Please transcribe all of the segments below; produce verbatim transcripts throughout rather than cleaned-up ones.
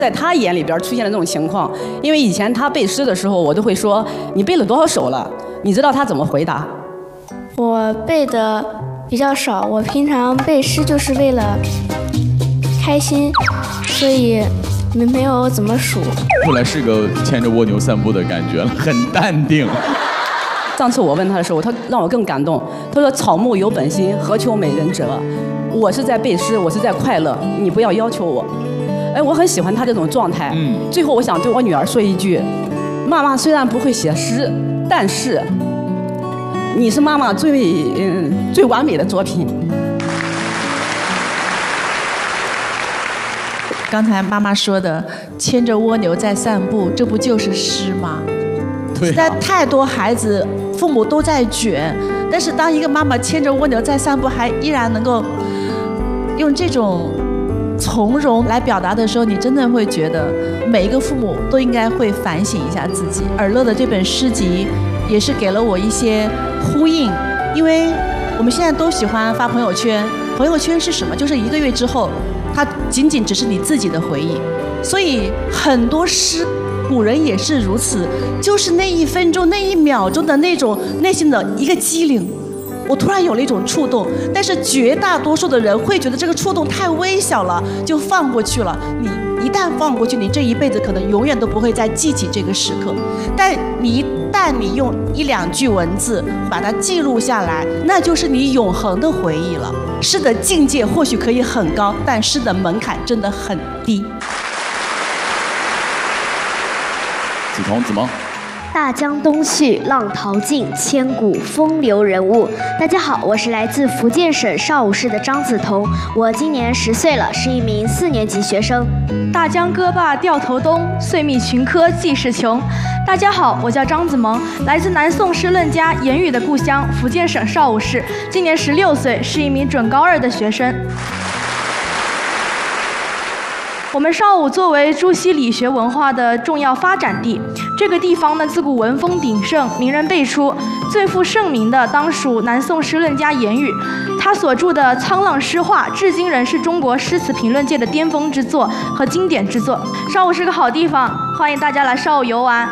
在他眼里边出现了这种情况，因为以前他背诗的时候，我都会说你背了多少首了？你知道他怎么回答？ 我背的比较少，我平常背诗就是为了开心，所以没没有怎么数。 后来是个牵着蜗牛散步的感觉了，很淡定。 上次我问他的时候，他让我更感动。他说：“草木有本心，何求美人折？”我是在背诗，我是在快乐，你不要要求我。哎，我很喜欢他这种状态。嗯。最后，我想对我女儿说一句：妈妈虽然不会写诗，但是你是妈妈最嗯最完美的作品。 刚才妈妈说的“牵着蜗牛在散步”，这不就是诗吗？ 对、啊。 现在太多孩子，父母都在卷，但是当一个妈妈牵着蜗牛在散步，还依然能够用这种从容来表达的时候，你真的会觉得每一个父母都应该会反省一下自己。尔乐的这本诗集也是给了我一些呼应，因为我们现在都喜欢发朋友圈，朋友圈是什么？就是一个月之后，它仅仅只是你自己的回忆。所以很多诗，古人也是如此，就是那一分钟、那一秒钟的那种内心的一个机灵。我突然有了一种触动，但是绝大多数的人会觉得这个触动太微小了，就放过去了。你一旦放过去，你这一辈子可能永远都不会再记起这个时刻。但你一旦你用一两句文字把它记录下来，那就是你永恒的回忆了。诗的境界或许可以很高，但诗的门槛真的很低。 梓潼、子萌。 大江东去，浪淘尽，千古风流人物。大家好，我是来自福建省邵武市的张梓潼，我今年十岁了，是一名四年级学生。 大江歌罢掉头东，岁密群科济世穷。大家好，我叫张子萌，来自南宋诗论家严语的故乡福建省邵武市，今年十六岁，是一名准高二的学生。我们邵武作为朱熹理学文化的重要发展地，这个地方呢自古文风鼎盛，名人辈出。最负盛名的当属南宋诗论家严语，他所著的《沧浪诗话》至今仍是中国诗词评论界的巅峰之作和经典之作。邵武是个好地方，欢迎大家来邵武游玩。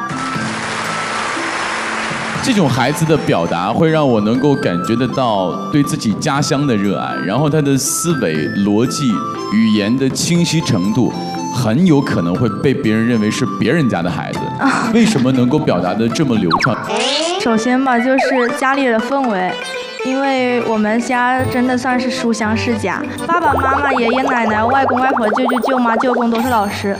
这种孩子的表达会让我能够感觉得到对自己家乡的热爱，然后他的思维、逻辑、语言的清晰程度，很有可能会被别人认为是别人家的孩子。为什么能够表达得这么流畅？ 首先吧，就是家里的氛围。因为我们家真的算是书香世家，爸爸妈妈、爷爷奶奶、外公外婆、舅舅舅妈、舅公都是老师。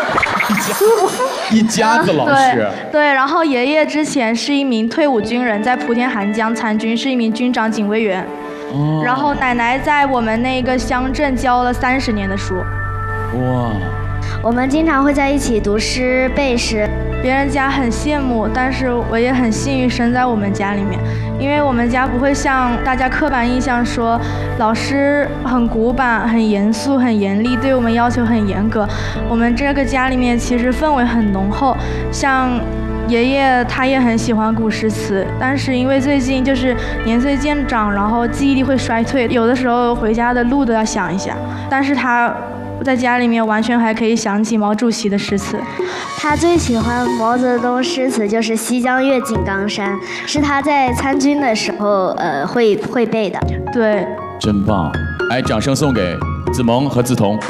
一家子老师。 对, 对，然后爷爷之前是一名退伍军人，在莆田韩江参军，是一名军长警卫员。哦。然后奶奶在我们那个乡镇教了三十年的书。 哇。我们经常会在一起读诗背诗。 别人家很羡慕，但是我也很幸运生在我们家里面，因为我们家不会像大家刻板印象说老师很古板、很严肃、很严厉，对我们要求很严格。我们这个家里面其实氛围很浓厚，像爷爷他也很喜欢古诗词，但是因为最近就是年岁渐长，然后记忆力会衰退，有的时候回家的路都要想一下，但是他在家里面完全还可以想起毛主席的诗词。 他最喜欢毛泽东诗词就是《西江月·井冈山》，是他在参军的时候呃会会背的。 对， 真棒！来，掌声送给子萌和梓潼。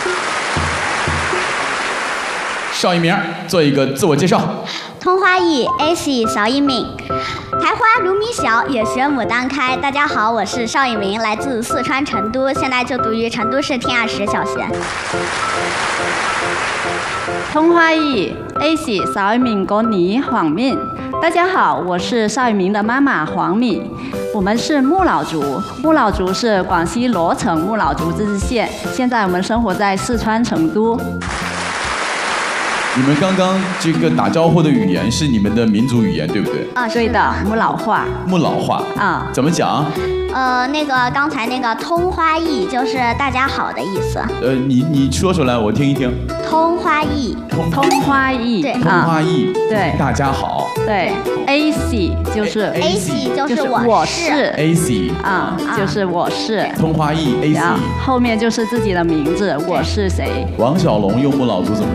邵一鸣做一个自我介绍。 通花易 A C 邵一鸣，开花如米笑，也学牡丹开。大家好，我是邵一鸣，来自四川成都，现在就读于成都市天涯实小学。 通花易 A C 邵一鸣个你黄敏。大家好，我是邵一鸣的妈妈黄敏，我们是木老族，木老族是广西罗城木老族自治县，现在我们生活在四川成都。 你们刚刚这个打招呼的语言是你们的民族语言，对不对？ 啊，对的，木老话。 木老话啊，怎么讲？ 呃，那个刚才那个通花易就是大家好的意思。 呃，你你说出来我听一听。 通花易。 通通花易。 对。 通花易。 对。 大家好。 对。A C 就是 A C 就是我是。 A C 啊，就是我是。 通花易 A C。 后面就是自己的名字，我是谁。 王小龙用木老族怎么